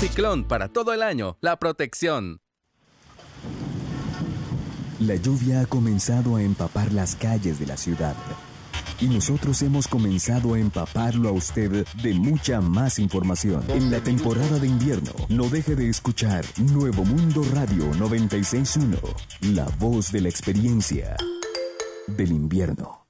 Ciclón para todo el año, la protección. La lluvia ha comenzado a empapar las calles de la ciudad. Y nosotros hemos comenzado a empaparlo a usted de mucha más información. En la temporada de invierno, no deje de escuchar Nuevo Mundo Radio 96.1, la voz de la experiencia del invierno.